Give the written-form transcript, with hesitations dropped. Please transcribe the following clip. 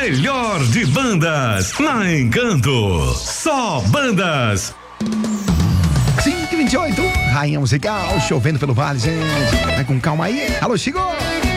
melhor de bandas na Encanto. Só bandas. 5h28, Rainha Musical, chovendo pelo vale, gente. Vai com calma aí. Alô, Chico!